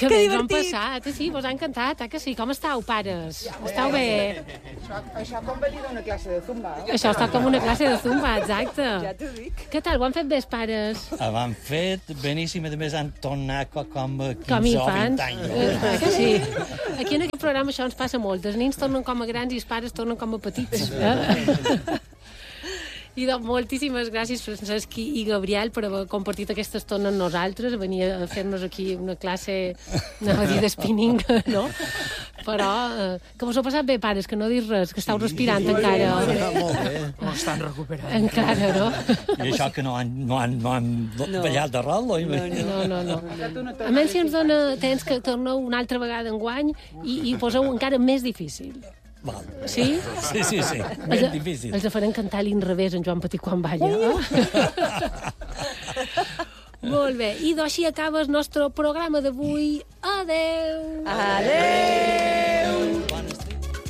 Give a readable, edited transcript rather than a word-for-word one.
Que bé ens ho hem passat, sí, vos ha encantat, que sí? Com estàu, pares? Estàu bé? Això ha convertit en una classe de zumba. Això està com una classe de zumba, exacte. Ja t'ho dic. Què tal, ho han fet bé els pares? Ho han fet beníssim, a més han tornat com a 15 Com o infants. 20 anys. Que sí? Aquí en aquest programa això ens passa molt. Els nens tornen com a grans i els pares tornen com a petits. I doncs moltíssimes gràcies, Francesc i Gabriel, per haver compartit aquesta estona amb nosaltres, venir a fer-nos aquí una classe, anava a dir d'espinning, no? Però que vos ho passat bé, pares, que no dis res, que estàu respirant encara. Molt bé. Estan recuperant. Encara, no? I això que no han ballat de rol, oi? No. A menys si ens dona temps que torneu una altra vegada enguany i poseu encara més difícil. Val. Sí? Sí. Ben difícil. Els farem cantar a l'inrevés en Joan Petit quan balla. Molt bé. I doncs així acaba el nostre programa d'avui. Adeu! Adeu!